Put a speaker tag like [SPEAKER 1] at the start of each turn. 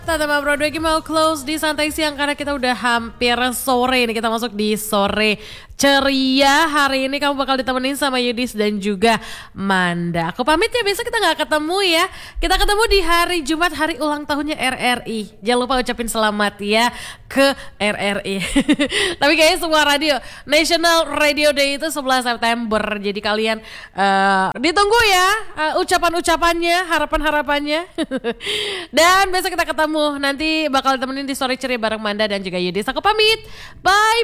[SPEAKER 1] Tama Bro Dwi mau close di santai siang karena kita udah hampir sore nih, kita masuk di sore ceria. Hari ini kamu bakal ditemenin sama Yudis dan juga Manda. Aku pamit ya, besok kita gak ketemu ya. Kita ketemu di hari Jumat, hari ulang tahunnya RRI. Jangan lupa ucapin selamat ya ke RRI. Tapi kayaknya semua radio, National Radio Day itu 11 September. Jadi kalian ditunggu ya ucapan-ucapannya, harapan-harapannya. Dan besok kita ketemu, nanti bakal temenin di Story Ceria bareng Manda dan juga Yudis. Aku pamit, bye.